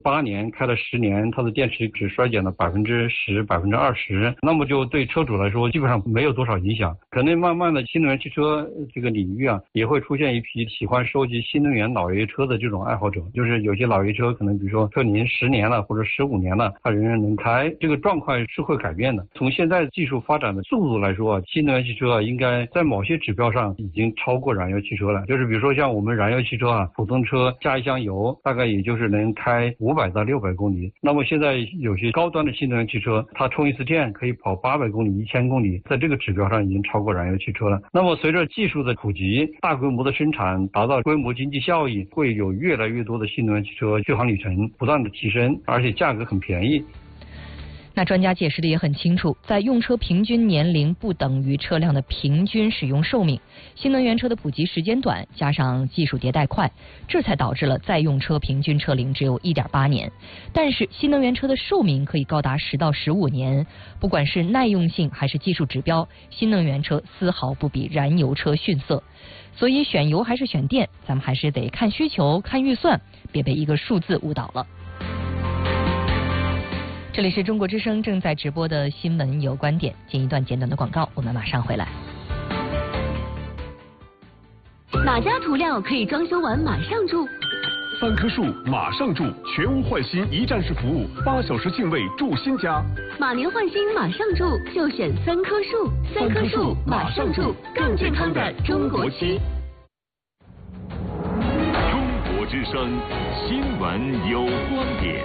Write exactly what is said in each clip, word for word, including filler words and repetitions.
八年开了十年，它的电池只衰减了百分之十、百分之二十，那么就对车主来说基本上没有多少影响。可能慢慢的新能源汽车这个领域啊，也会出现一批喜欢收集新能源老爷车的这种爱好者，就是有些老爷车可能比如说车龄十年了或者十五年了，它仍然能开，这个状况是会改变的。从现在技术发展的速度来说啊，新能源汽车啊应该在某些指标上已经超过燃油汽车了。就是比如说像我们燃油汽车啊，普通车加一箱油大概也就是能开五百到六百公里，那么现在有些高端的新能源汽车，它充一次电可以跑八百公里、一千公里，在这个指标上已经超过燃油汽车了。那么随着技术的普及，大规模的生产，达到规模经济效益，会有越来越多的新能源汽车续航里程不断的提升，而且价格很便宜。 那专家解释的也很清楚，在用车平均年龄不等于车辆的平均使用寿命，新能源车的普及时间短，加上技术迭代快，这才导致了在用车平均车龄只有 一点八年。但是新能源车的寿命可以高达十到十五年，不管是耐用性还是技术指标，新能源车丝毫不比燃油车逊色。所以选油还是选电，咱们还是得看需求、看预算，别被一个数字误导了。这里是中国之声正在直播的新闻有观点，进一段简短的广告，我们马上回来。 哪家涂料可以装修完马上住？ 三棵树马上住，全屋换新一站式服务，八小时净位住新家。 马年换新马上住，就选三棵树。三棵树马上住，更健康的中国区。 中国之声新闻有观点。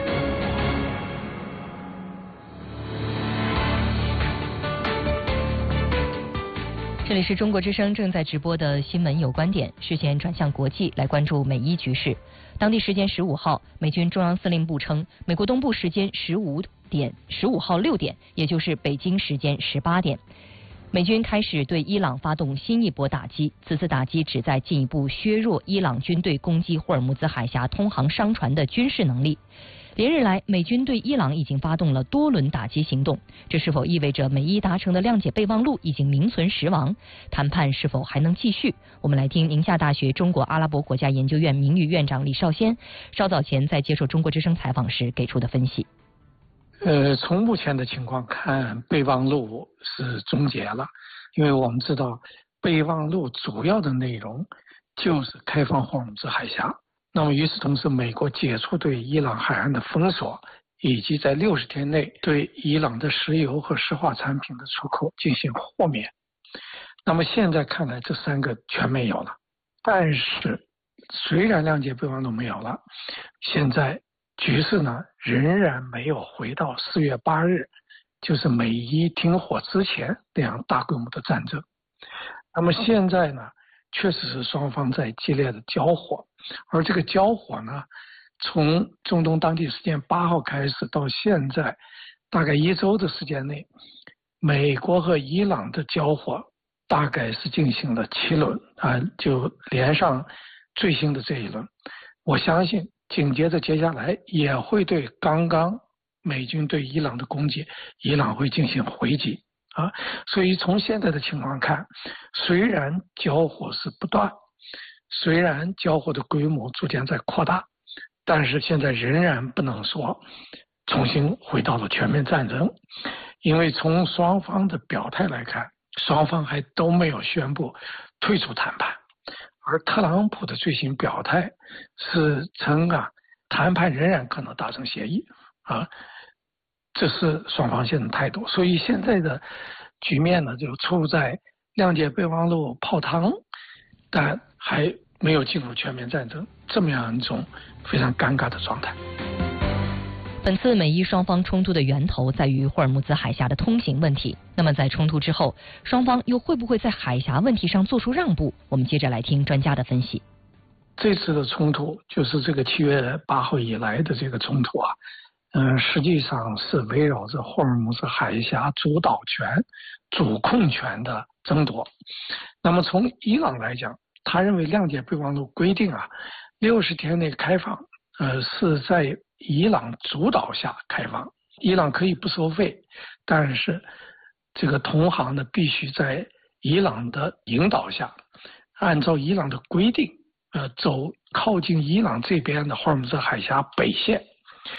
这里是中国之声正在直播的新闻有观点，视线转向国际，来关注美伊局势。当地时间十五号，美军中央司令部称，美国东部时间十五点，十五号六点，也就是北京时间十八点，美军开始对伊朗发动新一波打击。此次打击旨在进一步削弱伊朗军队攻击霍尔木兹海峡通航商船的军事能力。连日来，美军对伊朗已经发动了多轮打击行动，这是否意味着美伊达成的谅解备忘录已经名存实亡？谈判是否还能继续？我们来听宁夏大学中国阿拉伯国家研究院名誉院长李少先稍早前在接受中国之声采访时给出的分析。 呃，从目前的情况看，备忘录是终结了，因为我们知道备忘录主要的内容就是开放霍尔木兹海峡。那么与此同时，美国解除对伊朗海岸的封锁，以及在六十天内对伊朗的石油和石化产品的出口进行豁免。那么现在看来，这三个全没有了。但是，虽然谅解备忘录没有了，现在局势呢仍然没有回到四月八日，就是美伊停火之前那样大规模的战争。那么现在呢，确实是双方在激烈的交火。而这个交火呢，从中东当地时间八号开始到现在，大概一周的时间内，美国和伊朗的交火大概是进行了七轮啊，就连上最新的这一轮。我相信紧接着接下来也会对刚刚美军对伊朗的攻击，伊朗会进行回击啊。所以从现在的情况看，虽然交火是不断，虽然交火的规模逐渐在扩大，但是现在仍然不能说重新回到了全面战争，因为从双方的表态来看，双方还都没有宣布退出谈判，而特朗普的最新表态是称啊，谈判仍然可能达成协议啊，这是双方现在的态度。所以现在的局面呢，就处在谅解备忘录泡汤，但还没有进入全面战争这么样一种非常尴尬的状态。 本次美伊双方冲突的源头在于霍尔木兹海峡的通行问题。那么在冲突之后，双方又会不会在海峡问题上做出让步？我们接着来听专家的分析。 这次的冲突就是这个七月八号以来的这个冲突啊，嗯、呃，实际上是围绕着霍尔木兹海峡主导权、主控权的争夺。那么从伊朗来讲，他认为谅解备忘录规定啊，六十天内开放，呃，是在伊朗主导下开放。伊朗可以不收费，但是这个同行呢，必须在伊朗的引导下，按照伊朗的规定，呃，走靠近伊朗这边的霍尔木兹海峡北线。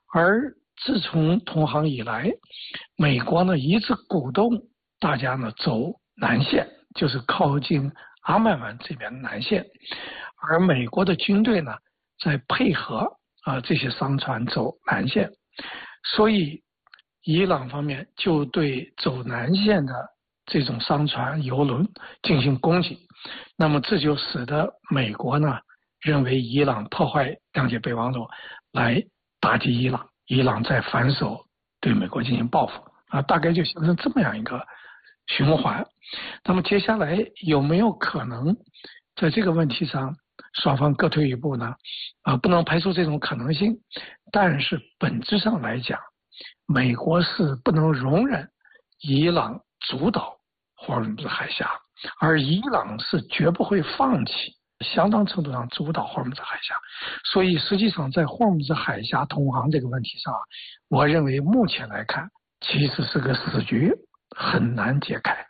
而自从同航以来，美国呢一直鼓动大家呢走南线，就是靠近阿曼湾这边的南线，而美国的军队呢在配合啊、呃、这些商船走南线，所以伊朗方面就对走南线的这种商船油轮进行攻击，那么这就使得美国呢认为伊朗破坏谅解备忘录来打击伊朗，伊朗再反手对美国进行报复啊，大概就形成这么样一个循环。那么接下来有没有可能在这个问题上双方各退一步呢？啊，不能排除这种可能性，但是本质上来讲，美国是不能容忍伊朗主导霍尔木兹海峡，而伊朗是绝不会放弃相当程度上主导霍尔木兹海峡，所以实际上在霍尔木兹海峡通航这个问题上，我认为目前来看其实是个死局，很难解开。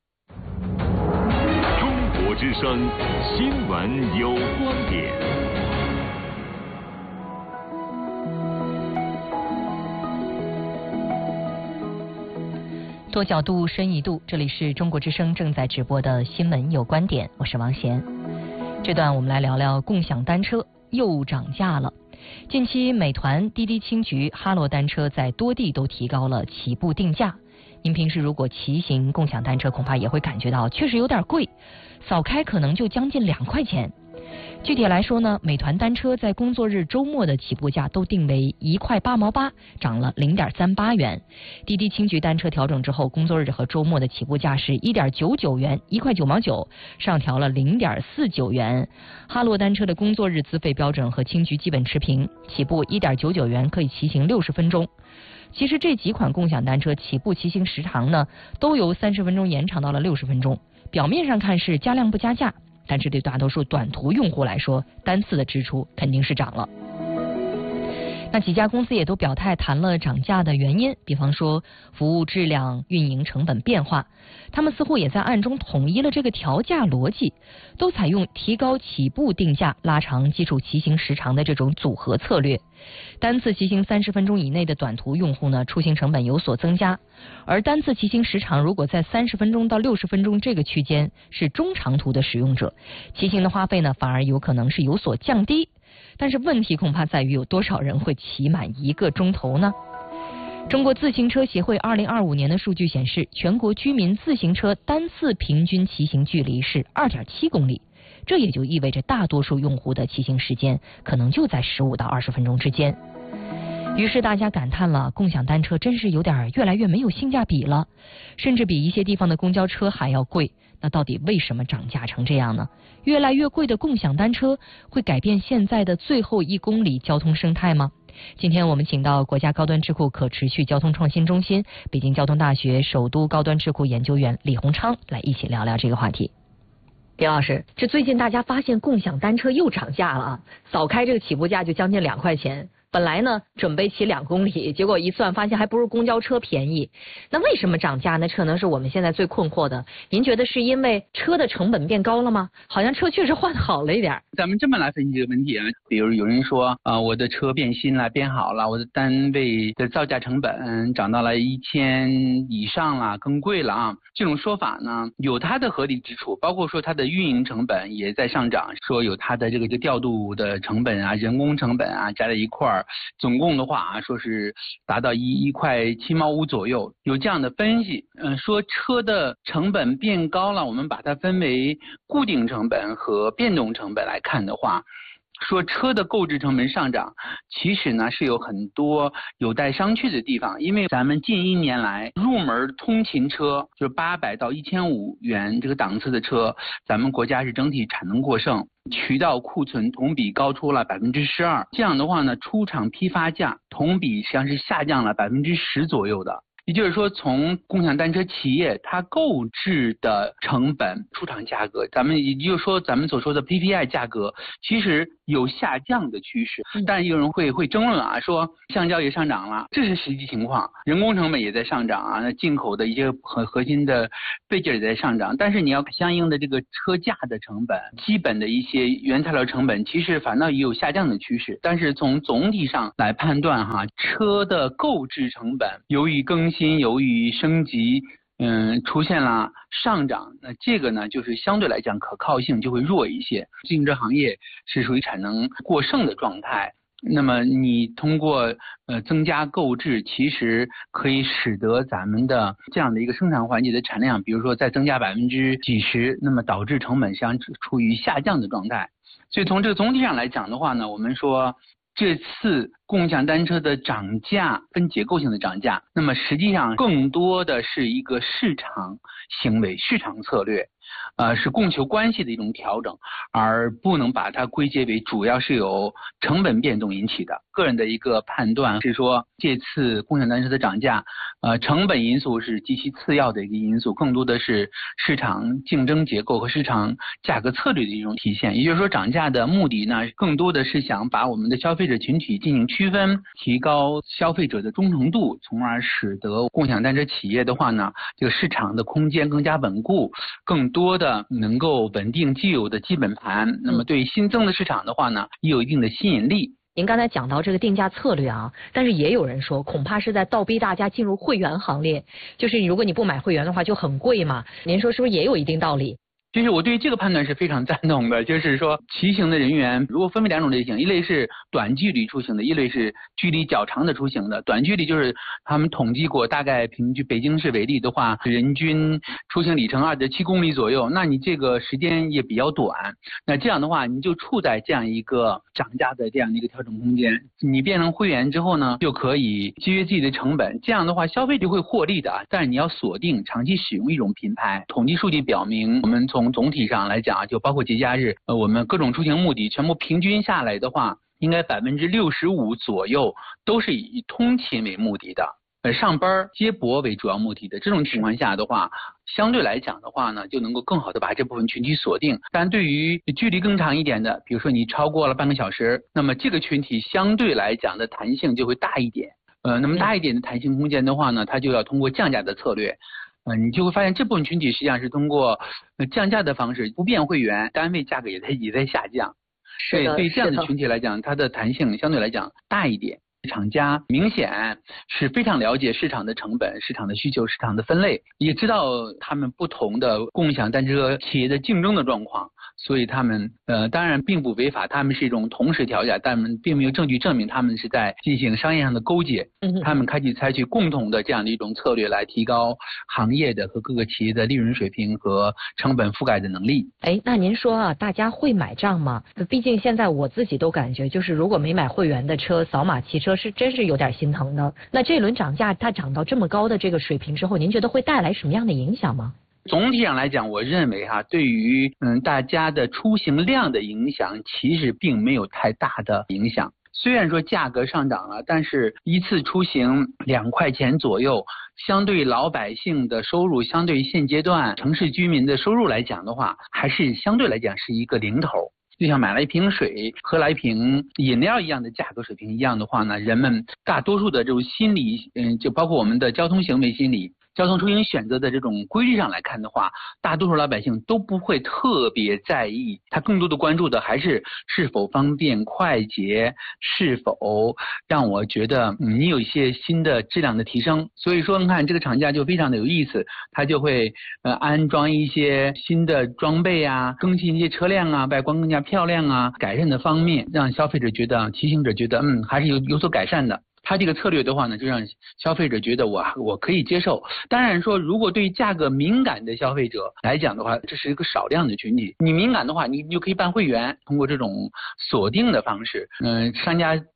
中国之声新闻有观点。 多角度，深一度，这里是中国之声正在直播的新闻有观点，我是王贤。这段我们来聊聊共享单车又涨价了。近期美团、滴滴青桔、哈罗单车在多地都提高了起步定价。您平时如果骑行共享单车，恐怕也会感觉到确实有点贵，扫开可能就将近两块钱。具体来说呢，美团单车在工作日、周末的起步价都定为一块八毛八，涨了零点三八元。滴滴青桔单车调整之后，工作日和周末的起步价是一点九九元，一块九毛九，上调了零点四九元。哈罗单车的工作日资费标准和青桔基本持平，起步一点九九元，可以骑行六十分钟。其实这几款共享单车起步骑行时长呢，都由三十分钟延长到了六十分钟。表面上看是加量不加价，但是对大多数短途用户来说，单次的支出肯定是涨了。那几家公司也都表态谈了涨价的原因，比方说服务质量、运营成本变化，他们似乎也在暗中统一了这个调价逻辑，都采用提高起步定价、拉长基础骑行时长的这种组合策略。单次骑行三十分钟以内的短途用户呢，出行成本有所增加，而单次骑行时长如果在三十分钟到六十分钟这个区间是中长途的使用者，骑行的花费呢反而有可能是有所降低。但是问题恐怕在于有多少人会骑满一个钟头呢？中国自行车协会二零二五年的数据显示，全国居民自行车单次平均骑行距离是二点七公里，这也就意味着大多数用户的骑行时间可能就在十五到二十分钟之间。于是大家感叹了，共享单车真是有点越来越没有性价比了，甚至比一些地方的公交车还要贵。那到底为什么涨价成这样呢？越来越贵的共享单车会改变现在的最后一公里交通生态吗？今天我们请到国家高端智库可持续交通创新中心、北京交通大学首都高端智库研究员李洪昌来一起聊聊这个话题。李老师，这最近大家发现共享单车又涨价了啊，扫开这个起步价就将近两块钱。本来呢准备骑两公里，结果一算发现还不如公交车便宜。那为什么涨价呢？这可能是我们现在最困惑的。您觉得是因为车的成本变高了吗？好像车确实换好了一点。 咱们这么来分析这个问题啊，比如有人说啊、呃，我的车变新了，变好了，我的单位的造价成本涨到了一千以上了，更贵了啊。这种说法呢有它的合理之处，包括说它的运营成本也在上涨，说有它的这个这个调度的成本啊、人工成本啊加在一块儿。总共的话啊，说是达到一一块七毛五左右，有这样的分析。嗯，说车的成本变高了，我们把它分为固定成本和变动成本来看的话，说车的购置成本上涨，其实呢是有很多有待商榷的地方。因为咱们近一年来入门通勤车就是八百到一千五元这个档次的车，咱们国家是整体产能过剩，渠道库存同比高出了百分之十二。这样的话呢，出厂批发价同比实际上是下降了百分之十左右的。 也就是说，从共享单车企业它购置的成本、出厂价格，咱们也就是说咱们所说的 P P I 价格，其实有下降的趋势。但是有人会会争论啊，说橡胶也上涨了，这是实际情况，人工成本也在上涨啊，那进口的一些很核心的备件也在上涨。但是你要相应的这个车架的成本、基本的一些原材料成本，其实反倒也有下降的趋势。但是从总体上来判断哈，车的购置成本由于更新、由于升级，嗯，出现了上涨，那这个呢，就是相对来讲可靠性就会弱一些。自行车行业是属于产能过剩的状态，那么你通过呃增加购置，其实可以使得咱们的这样的一个生产环节的产量，比如说再增加百分之几十，那么导致成本实际上处于下降的状态。所以从这个总体上来讲的话呢，我们说这次共享单车的涨价分结构性的涨价，那么实际上更多的是一个市场行为、市场策略，呃，是供求关系的一种调整，而不能把它归结为主要是由成本变动引起的。个人的一个判断是说，这次共享单车的涨价，呃，成本因素是极其次要的一个因素，更多的是市场竞争结构和市场价格策略的一种体现。也就是说，涨价的目的呢，更多的是想把我们的消费者群体进行区分，提高消费者的忠诚度，从而使得共享单车企业的话呢，这个市场的空间更加稳固，更多的能够稳定既有的基本盘。那么对于新增的市场的话呢，也有一定的吸引力。 您刚才讲到这个定价策略啊，但是也有人说，恐怕是在倒逼大家进入会员行列，就是如果你不买会员的话就很贵嘛。您说是不是也有一定道理？ 其实我对这个判断是非常赞同的，就是说骑行的人员如果分为两种类型，一类是短距离出行的，一类是距离较长的出行的。短距离就是他们统计过，大概平均北京市为例的话，人均出行里程 二点七公里左右，那你这个时间也比较短，那这样的话你就处在这样一个涨价的这样的一个调整空间。你变成会员之后呢，就可以节约自己的成本，这样的话消费者会获利的，但是你要锁定长期使用一种品牌。统计数据表明，我们从从总体上来讲，就包括节假日，呃，我们各种出行目的全部平均下来的话，应该百分之六十五左右都是以通勤为目的的，呃，上班接驳为主要目的的。这种情况下的话，相对来讲的话呢，就能够更好的把这部分群体锁定。但对于距离更长一点的，比如说你超过了半个小时，那么这个群体相对来讲的弹性就会大一点。呃，那么大一点的弹性空间的话呢，它就要通过降价的策略。呃，你就会发现这部分群体实际上是通过呃降价的方式，不变会员，单位价格也在也在下降。 对， 对这样的群体来讲，它的弹性相对来讲大一点。厂家明显是非常了解市场的成本、市场的需求、市场的分类，也知道他们不同的共享单车企业的竞争的状况。所以他们呃当然并不违法，他们是一种同时调价，但们并没有证据证明他们是在进行商业上的勾结。嗯，他们开始采取共同的这样的一种策略来提高行业的和各个企业的利润水平和成本覆盖的能力。 哎，那您说啊，大家会买账吗？毕竟现在我自己都感觉，就是如果没买会员的车，扫码骑车是真是有点心疼的。那这轮涨价，它涨到这么高的这个水平之后，您觉得会带来什么样的影响吗？ 总体上来讲，我认为哈，对于嗯大家的出行量的影响，其实并没有太大的影响。虽然说价格上涨了，但是一次出行两块钱左右，相对老百姓的收入，相对现阶段城市居民的收入来讲的话，还是相对来讲是一个零头。就像买了一瓶水、喝了一瓶饮料一样的价格水平一样的话呢，人们大多数的这种心理，嗯，就包括我们的交通行为心理。交通出行选择的这种规律上来看的话，大多数老百姓都不会特别在意，他更多的关注的还是是否方便快捷，是否让我觉得嗯你有一些新的质量的提升。所以说你看这个厂家就非常的有意思，他就会呃安装一些新的装备啊，更新一些车辆啊，外观更加漂亮啊，改善的方面让消费者觉得骑行者觉得嗯还是有有所改善的。他这个策略的话呢，就让消费者觉得我我可以接受。当然说，如果对价格敏感的消费者来讲的话，这是一个少量的群体。你敏感的话，你你就可以办会员，通过这种锁定的方式，嗯、呃，商家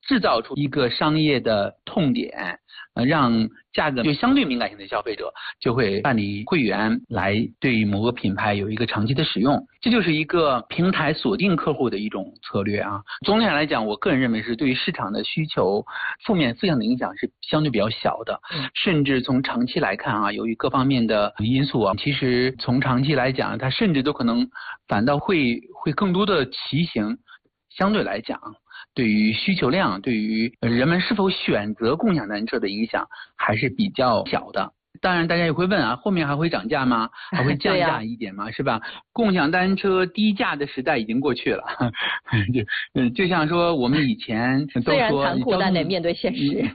制造出一个商业的痛点，呃，让价格就相对敏感性的消费者就会办理会员来对某个品牌有一个长期的使用，这就是一个平台锁定客户的一种策略啊。总体上来讲，我个人认为是对于市场的需求负面负向的影响是相对比较小的，嗯、甚至从长期来看啊，由于各方面的因素啊，其实从长期来讲，它甚至都可能反倒会会更多的骑行，相对来讲。对于需求量，对于人们是否选择共享单车的影响还是比较小的。当然大家也会问啊，后面还会涨价吗？还会降价一点吗？是吧？共享单车低价的时代已经过去了。就嗯，就像说我们以前都说， 虽然残酷，但得面对现实。